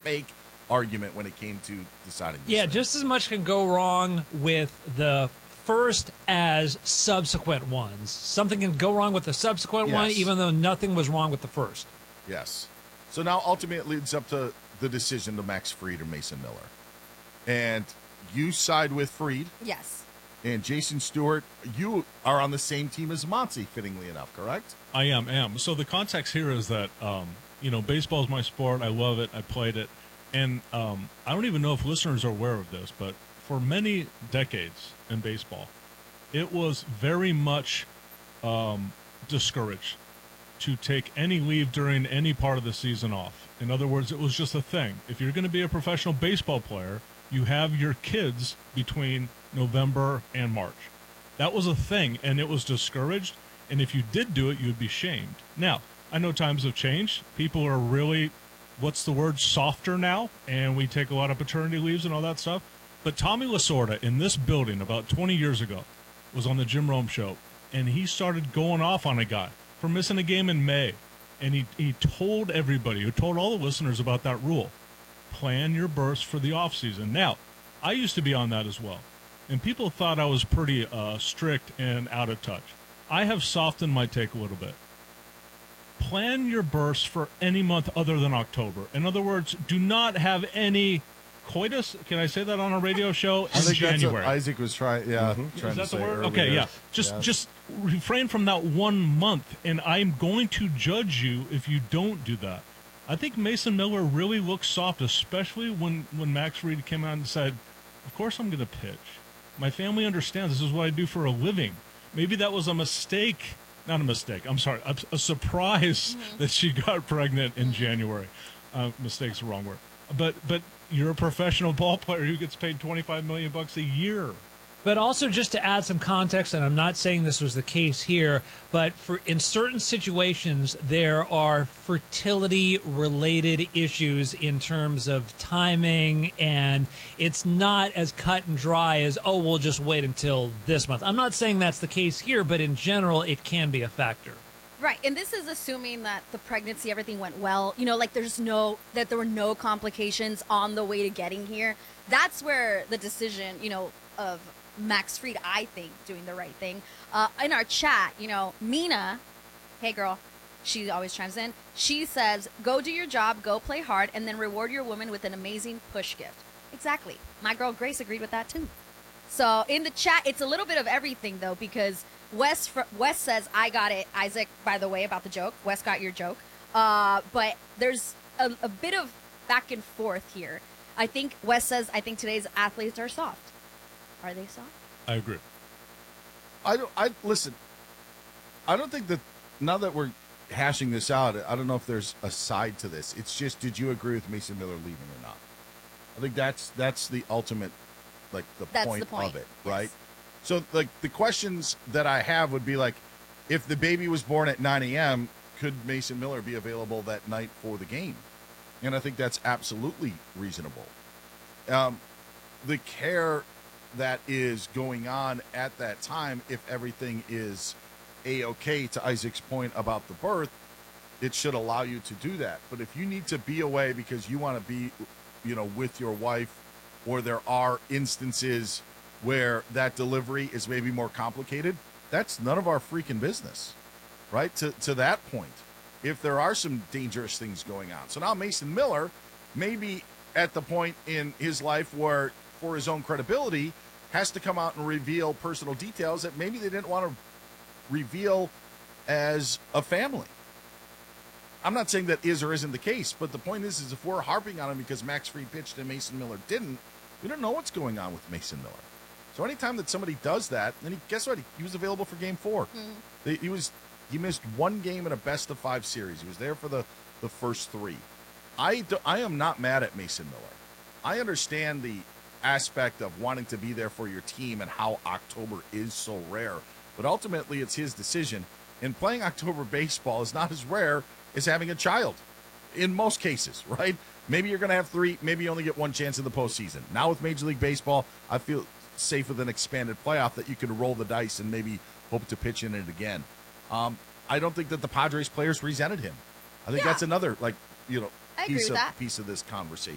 fake argument when it came to deciding this Yeah, thing. just as much can go wrong with the first as subsequent ones. Something can go wrong with the subsequent one, Yes. even though nothing was wrong with the first. Yes. So now ultimately it leads up to the decision to Max Fried or Mason Miller. And you side with Fried. Yes. And Jason Stewart, you are on the same team as Monty, fittingly enough, correct? I am. So the context here is that, baseball is my sport. I love it. I played it. And I don't even know if listeners are aware of this, but for many decades in baseball, it was very much discouraged to take any leave during any part of the season off. In other words, it was just a thing. If you're going to be a professional baseball player, you have your kids between November and March. That was a thing, and it was discouraged. And if you did do it, you would be shamed. Now, I know times have changed. People are really, softer now, and we take a lot of paternity leaves and all that stuff. But Tommy Lasorda in this building about 20 years ago was on the Jim Rome show, and he started going off on a guy for missing a game in May. And he told everybody, he told all the listeners about that rule. Plan your bursts for the offseason. Now, I used to be on that as well, and people thought I was pretty strict and out of touch. I have softened my take a little bit. Plan your bursts for any month other than October. In other words, do not have any coitus. Can I say that on a radio show? I think January. that's what Isaac was trying trying Is to that say the word? earlier. Okay, yeah. Just refrain from that 1 month, and I'm going to judge you if you don't do that. I think Mason Miller really looked soft, especially when Max Fried came out and said, of course I'm going to pitch. My family understands this is what I do for a living. Maybe that was a mistake. Not a mistake. I'm sorry. A surprise that she got pregnant in January. Mistake's the wrong word. But you're a professional ball player who gets paid $25 million a year. But also, just to add some context, and I'm not saying this was the case here, but in certain situations, there are fertility-related issues in terms of timing, and it's not as cut and dry as, oh, we'll just wait until this month. I'm not saying that's the case here, but in general, it can be a factor. Right, and this is assuming that the pregnancy, everything went well. Like that there were no complications on the way to getting here. That's where the decision, of Max Fried, I think, doing the right thing. In our chat, Mina, hey girl, she always chimes in. She says, go do your job, go play hard, and then reward your woman with an amazing push gift. Exactly. My girl Grace agreed with that too. So in the chat, it's a little bit of everything though, because Wes says, I got it. Isaac, by the way, about the joke. Wes got your joke. But there's a bit of back and forth here. I think Wes says, I think today's athletes are soft. Are they soft? I agree. Listen, I don't think that, now that we're hashing this out, I don't know if there's a side to this. It's just, did you agree with Mason Miller leaving or not? I think that's the ultimate, the point of it, right? Yes. So, the questions that I have would be if the baby was born at 9 a.m., could Mason Miller be available that night for the game? And I think that's absolutely reasonable. The care that is going on at that time, if everything is A-okay, to Isaac's point about the birth, it should allow you to do that. But if you need to be away because you want to be, with your wife, or there are instances where that delivery is maybe more complicated, that's none of our freaking business, right? To that point, if there are some dangerous things going on. So now Mason Miller may be at the point in his life where, for his own credibility, has to come out and reveal personal details that maybe they didn't want to reveal as a family. I'm not saying that is or isn't the case, but the point is if we're harping on him because Max Fried pitched and Mason Miller didn't, we don't know what's going on with Mason Miller. So anytime that somebody does that, then guess what? He was available for Game 4. He missed one game in a best-of-5 series. He was there for the first 3. I am not mad at Mason Miller. I understand the aspect of wanting to be there for your team and how October is so rare, but ultimately it's his decision. And playing October baseball is not as rare as having a child in most cases, right? Maybe you're going to have 3, maybe you only get 1 chance in the postseason. Now with Major League Baseball, I feel safe with an expanded playoff that you can roll the dice and maybe hope to pitch in it again. I don't think that the Padres players resented him. I think that's another piece of this conversation.